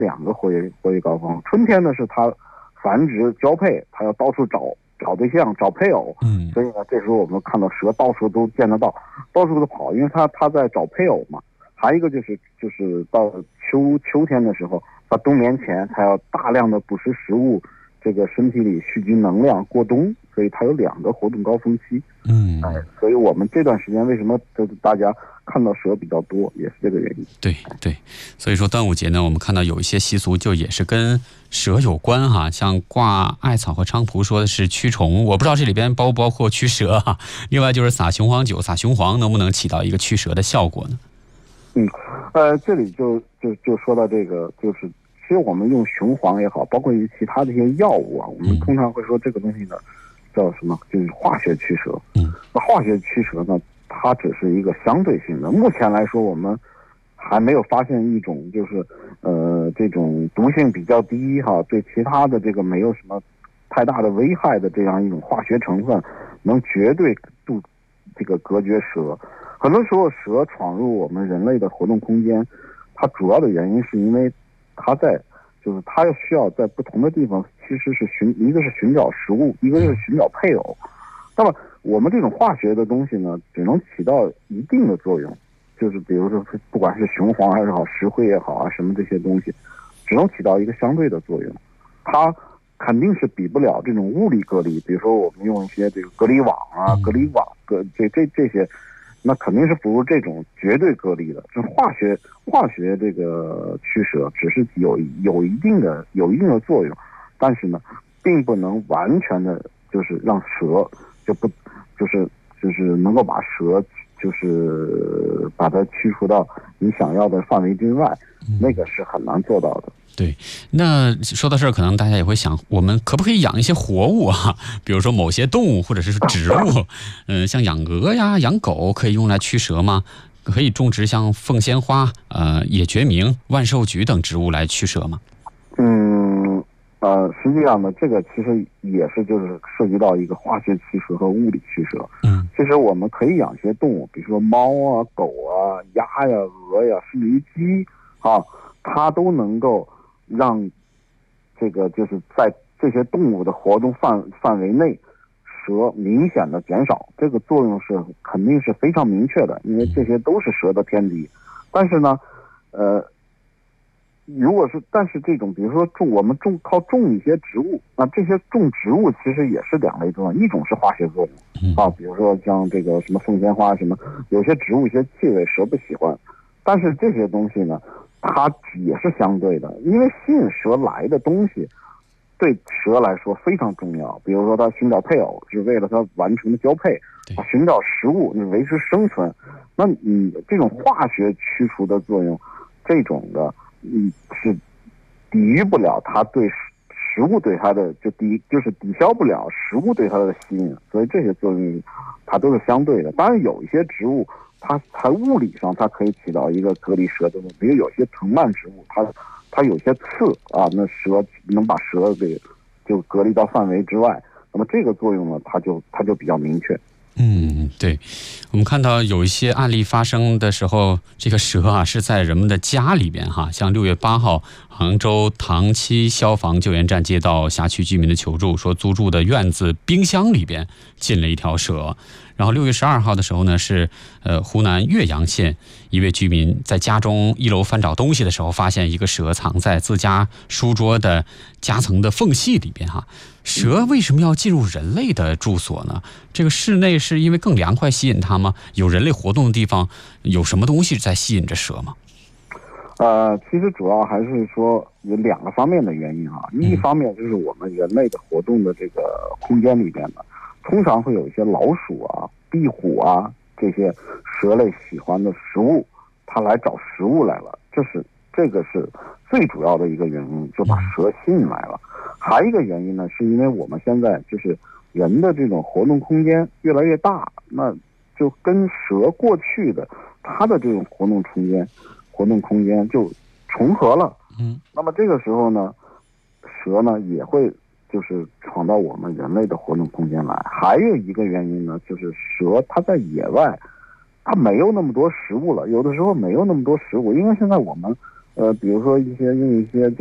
两个活跃高峰。春天呢是它繁殖交配，它要到处找对象、找配偶，所以呢，这时候我们看到蛇到处都见得到，到处都跑，因为它在找配偶嘛。还有一个就是到秋天的时候，它冬眠前它要大量的捕食食物，这个身体里蓄积能量过冬，所以它有两个活动高峰期。所以我们这段时间为什么就是大家看到蛇比较多，也是这个原因。 对，所以说端午节呢，我们看到有一些习俗就也是跟蛇有关哈，像挂艾草和菖蒲说的是驱虫，我不知道这里边包不包括驱蛇哈。另外就是撒雄黄酒、撒雄黄能不能起到一个驱蛇的效果呢？ 这里就说到这个，就是其实我们用雄黄也好，包括于其他的一些药物啊，我们通常会说这个东西呢叫什么，就是化学驱蛇。那化学驱蛇呢，它只是一个相对性的。目前来说，我们还没有发现一种就是这种毒性比较低哈，对其他的这个没有什么太大的危害的这样一种化学成分，能绝对这个隔绝蛇。很多时候蛇闯入我们人类的活动空间，它主要的原因是因为它需要在不同的地方，其实是一个是寻找食物，一个是寻找配偶。那么我们这种化学的东西呢，只能起到一定的作用，就是比如说不管是雄黄还是好，石灰也好啊，什么这些东西，只能起到一个相对的作用。它肯定是比不了这种物理隔离，比如说我们用一些这个隔离网啊、隔离网这些。那肯定是不如这种绝对隔离的。这化学这个驱蛇只是有一定的作用，但是呢，并不能完全的，就是让蛇就是能够把蛇就是把它驱除到你想要的范围之外，那个是很难做到的。 对，那说到这儿，可能大家也会想，我们可不可以养一些活物啊？比如说某些动物或者是植物，像养鹅呀、养狗，可以用来驱蛇吗？可以种植像凤仙花、野决明、万寿菊等植物来驱蛇吗？ 实际上呢，这个其实也是就是涉及到一个化学驱蛇和物理驱蛇。其实我们可以养些动物，比如说猫啊、狗啊、鸭呀、鹅呀，甚至于鸡啊，它都能够让这个就是在这些动物的活动范围内，蛇明显的减少，这个作用是肯定是非常明确的，因为这些都是蛇的天敌。但是呢，但是这种比如说我们靠种一些植物，那这些种植物其实也是两类作用，一种是化学作用啊，比如说像这个什么凤仙花什么，有些植物一些气味蛇不喜欢，但是这些东西呢，它也是相对的，因为吸引蛇来的东西对蛇来说非常重要，比如说它寻找配偶是为了它完成的交配，寻找食物是维持生存，那你这种化学驱除的作用，这种的是抵御不了它对食物对它的就是抵消不了食物对它的吸引，所以这些作用它都是相对的。当然有一些植物它物理上它可以起到一个隔离蛇的作用，比如有些藤蔓植物它有些刺啊，那蛇能把蛇给就隔离到范围之外，那么这个作用呢，它就比较明确。 对，我们看到有一些案例发生的时候，这个蛇啊是在人们的家里边哈，像6月8号，杭州唐七消防救援站接到辖区居民的求助，说租住的院子冰箱里边进了一条蛇。然后6月12号的时候呢，是湖南岳阳县一位居民在家中1楼翻找东西的时候，发现一个蛇藏在自家书桌的夹层的缝隙里边哈。蛇为什么要进入人类的住所呢？这个室内是因为更凉快吸引它吗？有人类活动的地方，有什么东西在吸引着蛇吗？ 其实主要还是说有2个方面的原因啊。一方面就是我们人类的活动的这个空间里边呢，通常会有一些老鼠啊、壁虎啊这些蛇类喜欢的食物，它来找食物来了，这个是最主要的一个原因，就把蛇吸引来了。还有一个原因呢，是因为我们现在就是人的这种活动空间越来越大，那就跟蛇过去的它的这种活动空间就重合了。那么这个时候呢，蛇呢也会就是闯到我们人类的活动空间来。还有一个原因呢，就是蛇它在野外，它没有那么多食物了，有的时候没有那么多食物，因为现在我们比如说用一些